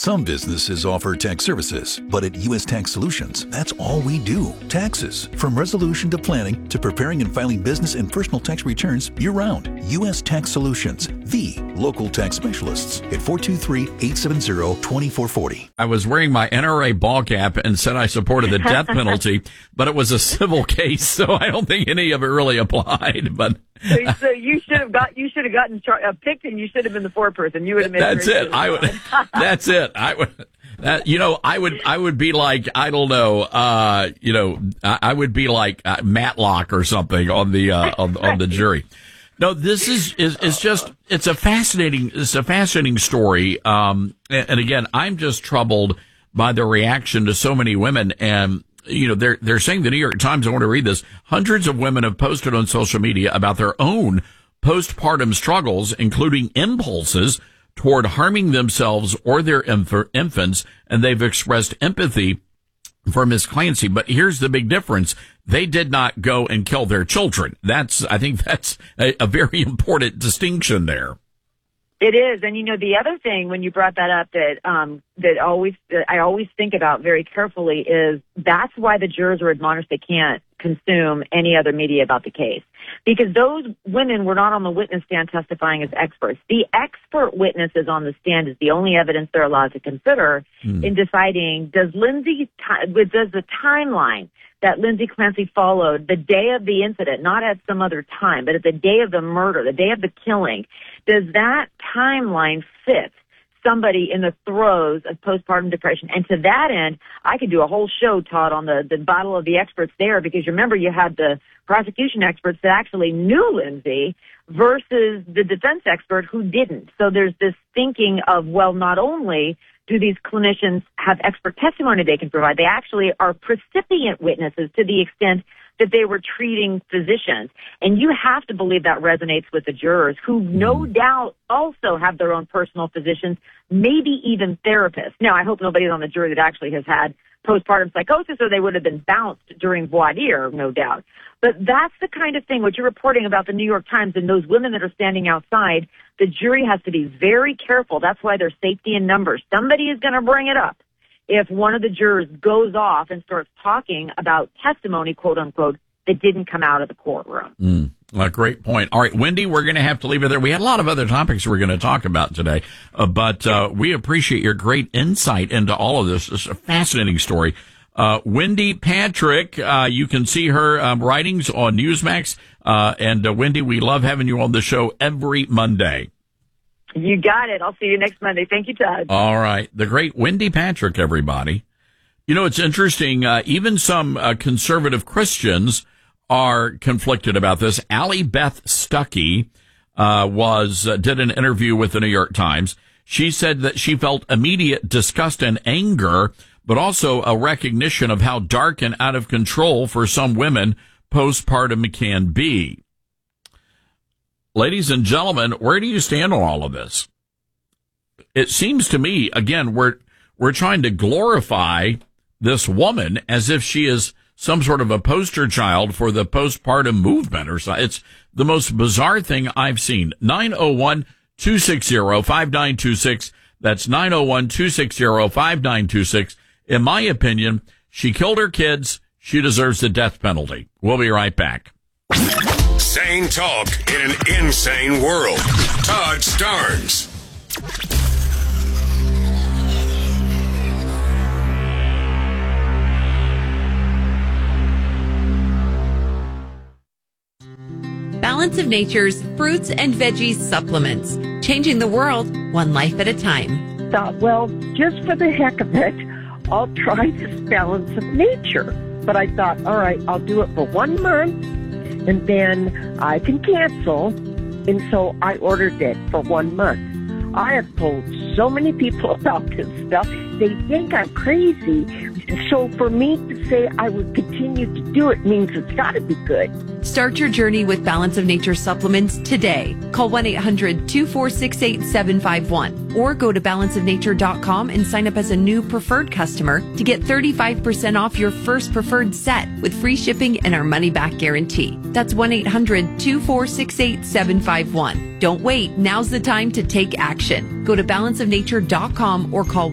Some businesses offer tax services, but at U.S. Tax Solutions, that's all we do. Taxes. From resolution to planning to preparing and filing business and personal tax returns year-round. U.S. Tax Solutions, the local tax specialists at 423-870-2440. I was wearing my NRA ball cap and said I supported the death penalty, but it was a civil case, so I don't think any of it really applied. But so you should have gotten picked, and you should have been the foreperson. You would have made. That's it. That's it. I would be like, I don't know, I would be like Matlock or something on the on the jury. No, this is just, it's a fascinating story. And again, I'm just troubled by the reaction to so many women. And, they're saying, the New York Times, I want to read this. Hundreds of women have posted on social media about their own postpartum struggles, including impulses toward harming themselves or their infants. And they've expressed empathy for Miss Clancy. But here's the big difference. They did not go and kill their children. I think that's a very important distinction there. It is. And, the other thing when you brought that up that I always think about very carefully is that's why the jurors were admonished they can't consume any other media about the case. Because those women were not on the witness stand testifying as experts. The expert witnesses on the stand is the only evidence they're allowed to consider in deciding, does the timeline that Lindsay Clancy followed the day of the incident, not at some other time, but at the day of the murder, the day of the killing, does that timeline fit somebody in the throes of postpartum depression? And to that end, I could do a whole show, Todd, on the battle of the experts there, because remember you had the prosecution experts that actually knew Lindsay versus the defense expert who didn't. So there's this thinking of, well, not only do these clinicians have expert testimony they can provide, they actually are precipient witnesses to the extent that they were treating physicians. And you have to believe that resonates with the jurors, who no doubt also have their own personal physicians, maybe even therapists. Now, I hope nobody's on the jury that actually has had postpartum psychosis, or they would have been bounced during voir dire, no doubt. But that's the kind of thing, what you're reporting about the New York Times and those women that are standing outside, the jury has to be very careful. That's why there's safety in numbers. Somebody is going to bring it up if one of the jurors goes off and starts talking about testimony, quote unquote, that didn't come out of the courtroom. Great point. All right, Wendy, we're going to have to leave it there. We had a lot of other topics we're going to talk about today, but we appreciate your great insight into all of this. It's a fascinating story. Wendy Patrick, you can see her writings on Newsmax. And Wendy, we love having you on the show every Monday. You got it. I'll see you next Monday. Thank you, Todd. All right. The great Wendy Patrick, everybody. It's interesting. Even some conservative Christians are conflicted about this. Allie Beth Stuckey did an interview with the New York Times. She said that she felt immediate disgust and anger, but also a recognition of how dark and out of control for some women postpartum can be. Ladies and gentlemen, where do you stand on all of this? It seems to me, again, we're trying to glorify this woman as if she is some sort of a poster child for the postpartum movement or something. It's the most bizarre thing I've seen. 901-260-5926. That's 901-260-5926. In my opinion, she killed her kids. She deserves the death penalty. We'll be right back. Sane talk in an insane world. Todd Starnes. Balance of Nature's fruits and veggies supplements. Changing the world, one life at a time. Thought, well, just for the heck of it, I'll try this Balance of Nature. But I thought, all right, I'll do it for 1 month, and then I can cancel. And so I ordered it for 1 month. I have told so many people about this stuff. They think I'm crazy. So for me to say I would continue to do it means it's got to be good. Start your journey with Balance of Nature supplements today. Call 1-800-246-8751 or go to balanceofnature.com and sign up as a new preferred customer to get 35% off your first preferred set with free shipping and our money-back guarantee. That's 1-800-246-8751. Don't wait. Now's the time to take action. Go to balanceofnature.com or call